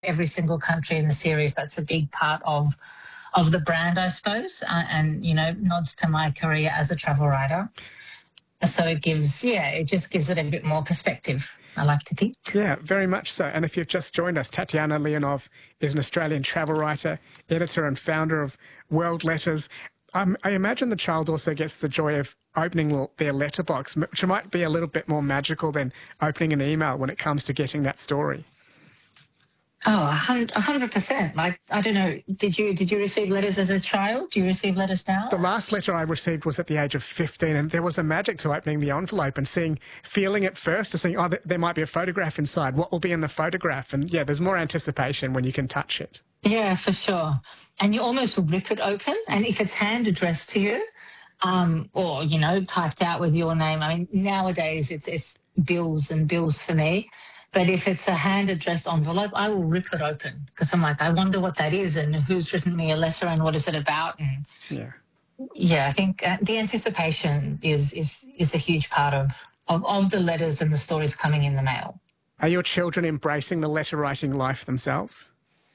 every single country in the series. That's a big part of the brand, I suppose, and, you know, nods to my career as a travel writer. So it just gives it a bit more perspective, I like to think. Yeah, very much so. And if you've just joined us, Tatiana Leonov is an Australian travel writer, editor and founder of World Letters. I imagine the child also gets the joy of opening their letterbox, which might be a little bit more magical than opening an email when it comes to getting that story. Oh, 100%. Like, I don't know, did you receive letters as a child? Do you receive letters now? The last letter I received was at the age of 15, and there was a magic to opening the envelope and feeling it first, to seeing, oh, there might be a photograph inside. What will be in the photograph? And yeah, there's more anticipation when you can touch it. Yeah, for sure. And you almost rip it open, and if it's hand addressed to you, or, you know, typed out with your name, I mean, nowadays it's bills and bills for me. But if it's a hand-addressed envelope, I will rip it open because I'm like, I wonder what that is and who's written me a letter and what is it about. And yeah, I think the anticipation is a huge part of the letters and the stories coming in the mail. Are your children embracing the letter-writing life themselves?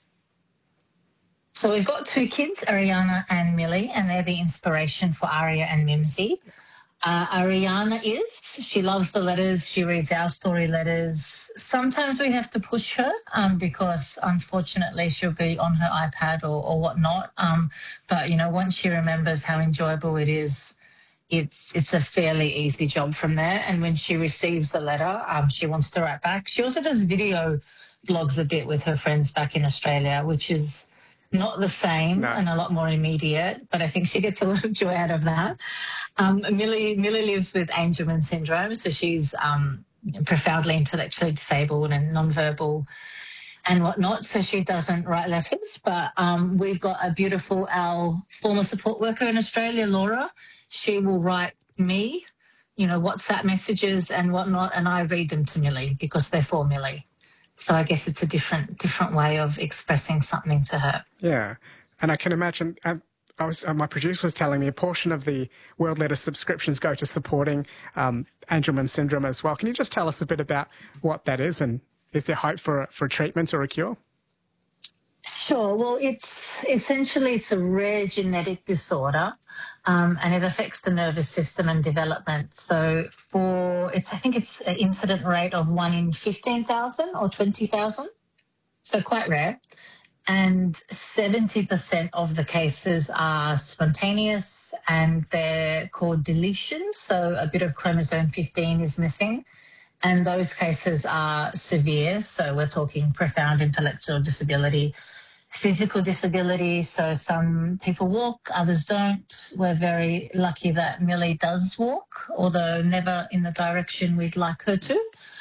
So we've got 2 kids, Ariana and Millie, and they're the inspiration for Aria and Mimsy. Ariana she loves the letters. She reads our story letters. Sometimes we have to push her because unfortunately she'll be on her iPad or whatnot. But, you know, once she remembers how enjoyable it is, it's a fairly easy job from there. And when she receives the letter, she wants to write back. She also does video vlogs a bit with her friends back in Australia, which is not the same and a lot more immediate, but I think she gets a lot of joy out of that. Millie lives with Angelman syndrome, so she's profoundly intellectually disabled and nonverbal and whatnot, so she doesn't write letters. But we've got our former support worker in Australia, Laura. She will write me, you know, WhatsApp messages and whatnot, and I read them to Millie because they're for Millie. So I guess it's a different way of expressing something to her. Yeah, and I can imagine. My producer was telling me a portion of the World Letters subscriptions go to supporting Angelman syndrome as well. Can you just tell us a bit about what that is, and is there hope for a treatment or a cure? Sure. Well, it's a rare genetic disorder, and it affects the nervous system and development. So I think it's an incident rate of 1 in 15,000 or 20,000. So quite rare. And 70% of the cases are spontaneous and they're called deletions. So a bit of chromosome 15 is missing. And those cases are severe. So we're talking profound intellectual disability, physical disability. So some people walk, others don't. We're very lucky that Millie does walk, although never in the direction we'd like her to.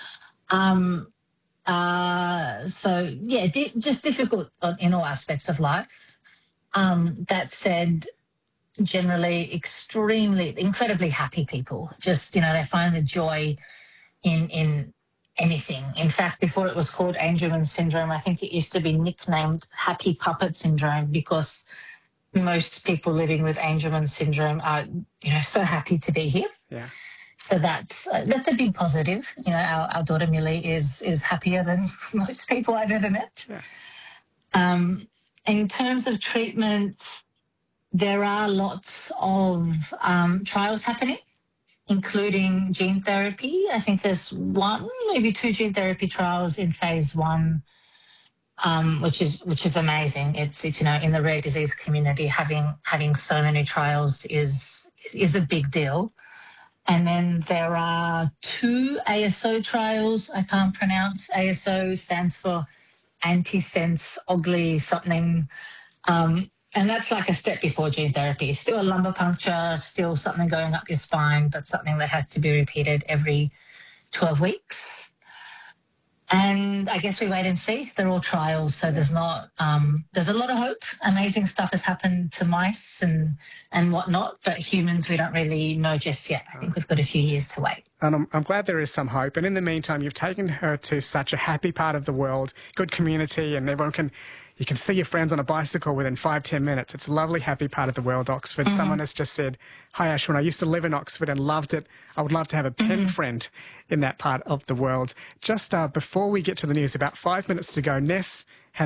Just difficult in all aspects of life. That said, generally incredibly happy people. Just, you know, they find the joy in anything. In fact, before it was called Angelman syndrome, I think it used to be nicknamed Happy Puppet syndrome because most people living with Angelman syndrome are, you know, so happy to be here. Yeah. So that's a big positive. You know, our daughter Millie is happier than most people I've ever met. Yeah. In terms of treatment, there are lots of trials happening, including gene therapy. I think there's 1, maybe 2 gene therapy trials in phase 1, which is amazing. It's you know, in the rare disease community, having so many trials is a big deal. And then there are 2 ASO trials. I can't pronounce. ASO stands for antisense ogly something. And that's like a step before gene therapy. Still a lumbar puncture, still something going up your spine, but something that has to be repeated every 12 weeks. And I guess we wait and see. They're all trials, so there's not. There's a lot of hope. Amazing stuff has happened to mice and whatnot, but humans we don't really know just yet. I think we've got a few years to wait. And I'm glad there is some hope. And in the meantime, you've taken her to such a happy part of the world, good community, and everyone can You can see your friends on a bicycle within 5-10 minutes. It's a lovely, happy part of the world, Oxford. Someone has just said, hi, Ashwin, I used to live in Oxford and loved it. I would love to have a pen friend in that part of the world. Just before we get to the news, about 5 minutes to go, Ness has